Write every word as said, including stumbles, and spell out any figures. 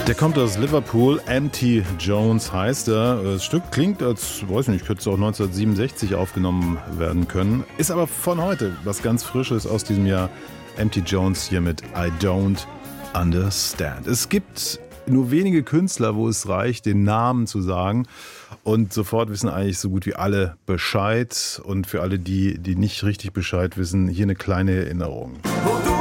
Der kommt aus Liverpool, M T Jones heißt er. Das Stück klingt, als, weiß nicht, könnte es auch neunzehnhundertsiebenundsechzig aufgenommen werden können. Ist aber von heute was ganz Frisches aus diesem Jahr. M T Jones hier mit I Don't Understand. Es gibt nur wenige Künstler, wo es reicht, den Namen zu sagen. Und sofort wissen eigentlich so gut wie alle Bescheid. Und für alle, die, die nicht richtig Bescheid wissen, hier eine kleine Erinnerung. Wo du